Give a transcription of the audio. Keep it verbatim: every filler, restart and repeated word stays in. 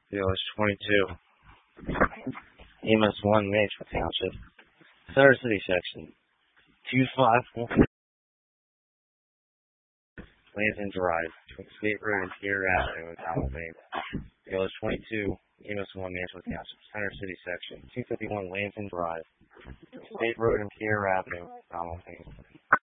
Village twenty-two, Amos one, Mansfield Township, Center City Section, two five one, Lansing Drive, between State Road and Pierre Avenue in Pennsylvania. Village twenty-two, Amos one, Mansfield Township, Center City Section, two fifty-one Lansing Drive, State Road and Pierre Avenue, Pennsylvania.